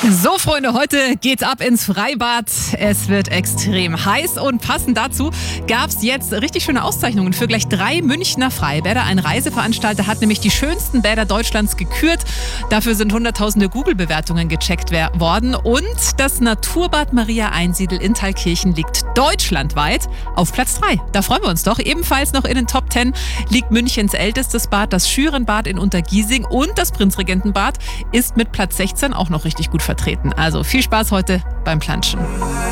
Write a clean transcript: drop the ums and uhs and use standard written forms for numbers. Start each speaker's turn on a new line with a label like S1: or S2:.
S1: So, Freunde, heute geht's ab ins Freibad. Es wird extrem heiß und passend dazu gab's jetzt richtig schöne Auszeichnungen für gleich 3 Münchner Freibäder. Ein Reiseveranstalter hat nämlich die schönsten Bäder Deutschlands gekürt. Dafür sind hunderttausende Google-Bewertungen gecheckt worden. Und das Naturbad Maria Einsiedel in Thalkirchen liegt deutschlandweit auf Platz 3. Da freuen wir uns doch. Ebenfalls noch in den Top 10 liegt Münchens ältestes Bad, das Schürenbad in Untergiesing, und das Prinzregentenbad ist mit Platz 16 auch noch richtig gut vertreten. Also viel Spaß heute beim Planschen.